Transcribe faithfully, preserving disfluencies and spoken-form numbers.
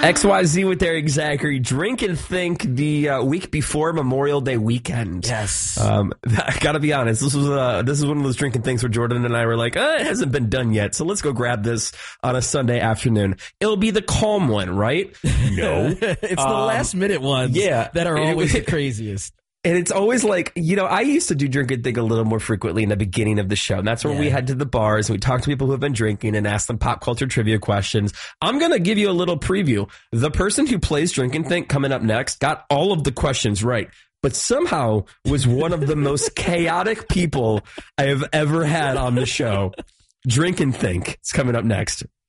X Y Z with Eric Zachary. Drink and Think the uh, week before Memorial Day weekend. Yes. Um, I gotta be honest. This was uh, this is one of those drinking things where Jordan and I were like, uh, it hasn't been done yet, so let's go grab this on a Sunday afternoon. It'll be the calm one, right? No, it's the um, last minute ones. Yeah, that are it, always it, the craziest. And it's always like, you know, I used to do Drink and Think a little more frequently in the beginning of the show. And that's where yeah. we head to the bars and we talk to people who have been drinking and ask them pop culture trivia questions. I'm going to give you a little preview. The person who plays Drink and Think coming up next got all of the questions right, but somehow was one of the most chaotic people I have ever had on the show. Drink and Think. It's coming up next.